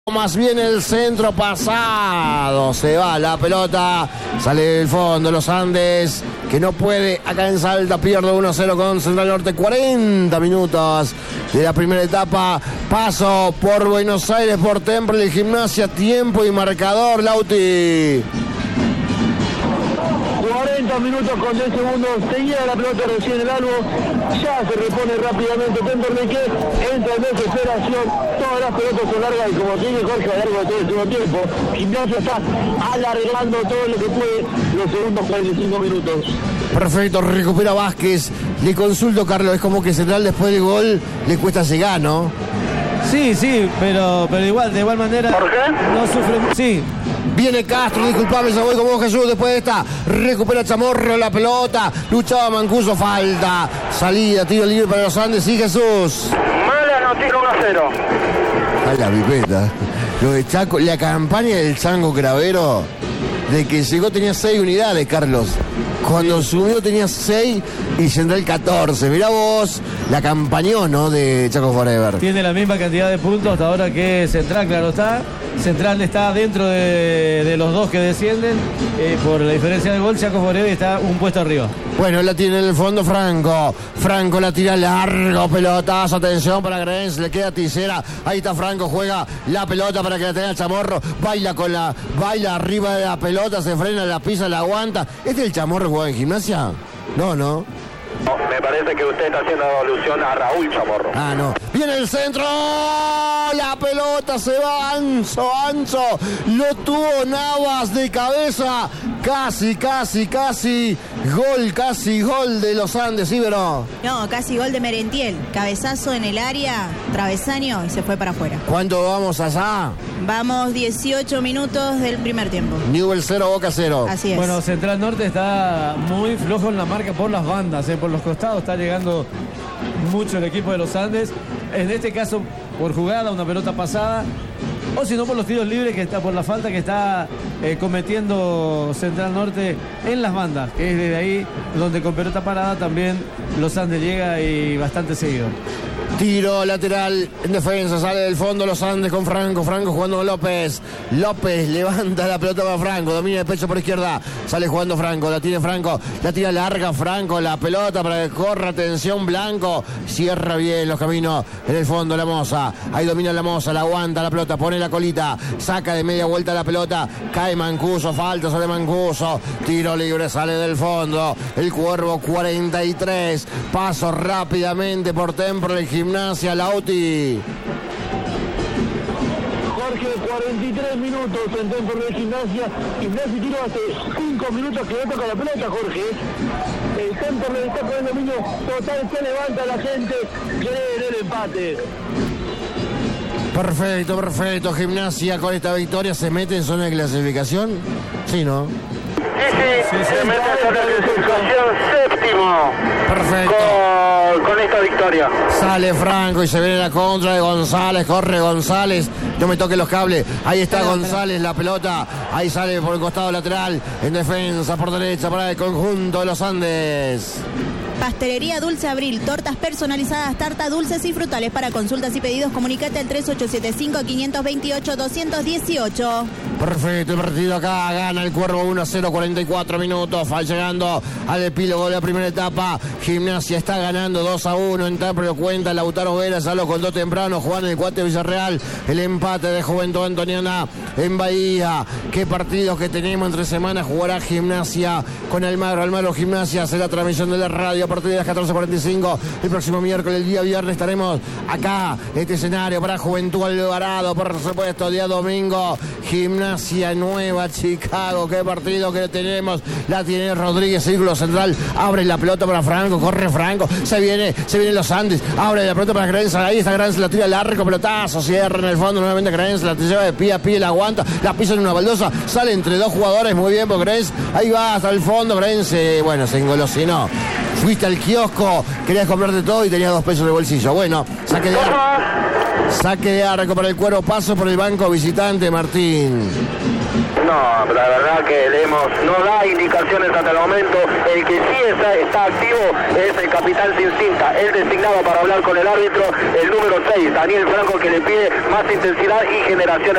Más bien el centro pasado, se va la pelota, sale del fondo los Andes, que no puede, acá en Salta pierde 1-0 con Central Norte, 40 minutos de la primera etapa, paso por Buenos Aires, por Temple, Gimnasia, tiempo y marcador, Lauti. 40 minutos con 10 segundos, seguía la pelota recién el albo, ya se repone rápidamente Temperley, que entra en desesperación, todas las pelotas son largas y como tiene Jorge a lo largo de todo el segundo tiempo, Gimnasia está alargando todo lo que puede los segundos 45 minutos. Perfecto, recupera Vázquez, le consulto, Carlos, es como que Central después del gol le cuesta llegar, ¿no? Sí, pero igual, de igual manera. ¿Por qué? No sufre, sí. Viene Castro, disculpame, ya voy con vos, Jesús, después de esta, recupera Chamorro la pelota, luchaba Mancuso, falta, salida, tiro libre para los Andes, sí, Jesús. Mala noticia, 1-0. A la pipeta. Lo de Chaco, la campaña del Chango Cravero, de que llegó tenía 6 unidades, Carlos. Cuando subió tenía 6 y Central 14. Mirá vos, la campañón, ¿no?, de Chaco Forever. Tiene la misma cantidad de puntos hasta ahora que Central, claro está. Central está dentro de los dos que descienden. Por la diferencia de gol, Chaco Forever está un puesto arriba. Bueno, la tiene en el fondo Franco. Franco la tira largo, pelotazo, atención para Grens, le queda Tisera. Ahí está Franco, juega la pelota para que la tenga el Chamorro. Baila arriba de la pelota, se frena, la pisa, la aguanta. ¿Este es el Chamorro que juega en Gimnasia? No. No, me parece que usted está haciendo alusión a Raúl Chamorro. Ah, no. Viene el centro. La pelota se va ancho. Lo tuvo Navas de cabeza. Casi. Gol de los Andes, Ibero. No, casi gol de Merentiel. Cabezazo en el área, travesaño y se fue para afuera. ¿Cuánto vamos allá? Vamos 18 minutos del primer tiempo. Newell 0, Boca 0. Así es. Bueno, Central Norte está muy flojo en la marca por las bandas, por los costados está llegando mucho el equipo de los Andes. En este caso, por jugada, una pelota pasada, o si no por los tiros libres, que está por la falta que está cometiendo Central Norte en las bandas, que es desde ahí donde con pelota parada también los Andes llega y bastante seguido. Tiro lateral en defensa, sale del fondo los Andes con Franco jugando con López levanta la pelota para Franco, domina el pecho por izquierda, sale jugando Franco, la tiene Franco, la tira larga Franco, la pelota para que corra, atención Blanco, cierra bien los caminos en el fondo la Moza, ahí domina la Moza, la aguanta la pelota, pone la colita, saca de media vuelta la pelota, cae Mancuso, falta, sale Mancuso, tiro libre, sale del fondo, el Cuervo 43, paso rápidamente por Temple, el Gimnasia, Lauti. Jorge, 43 minutos en Temple de Gimnasia tiró hace 5 minutos que le toca la pelota, Jorge. El Temple está con el dominio total, se levanta la gente, quiere el empate. Perfecto, Gimnasia con esta victoria se mete en zona de clasificación, ¿sí, no? Sí, se mete en zona de clasificación, séptimo. Perfecto. Con esta victoria. Sale Franco y se viene la contra de González, corre González, no me toque los cables, ahí está González, la pelota, ahí sale por el costado lateral, en defensa por derecha para el conjunto de los Andes. Pastelería Dulce Abril, tortas personalizadas, tartas dulces y frutales. Para consultas y pedidos, comunicate al 3875-528-218. Perfecto, el partido acá, gana el Cuervo 1-0, 44 minutos, va llegando al epílogo de la primera etapa. Gimnasia está ganando 2-1, en Temple lo cuenta Lautaro Vera, ya lo contó temprano, Juan el Cuate Villarreal, el empate de Juventud Antoniana en Bahía. Qué partidos que tenemos entre semanas, jugará Gimnasia con Almagro Gimnasia, será transmisión de la radio a partir de las 14:45. El próximo miércoles, el día viernes, estaremos acá, este escenario para Juventud Alvarado, por supuesto, día domingo, Gimnasia Nueva Chicago. Qué partido que tenemos, la tiene Rodríguez, círculo central, abre la pelota para Franco, corre Franco, se viene los Andes, abre la pelota para Grenza, ahí está Grenza, la tira largo, pelotazo, cierra en el fondo, nuevamente Grenza, la lleva de pie a pie, la aguanta, la pisa en una baldosa, sale entre dos jugadores, muy bien por Grenza, ahí va hasta el fondo, Grenza, bueno, se engolosinó. Fuiste al kiosco, querías comprarte todo y tenías 2 pesos de bolsillo. Bueno, saque de arco para el Cuervo, paso por el banco visitante, Martín. No, la verdad que no da indicaciones hasta el momento. El que sí está activo es el capitán Cincinta, el designado para hablar con el árbitro, el número 6, Daniel Franco, que le pide más intensidad y generación.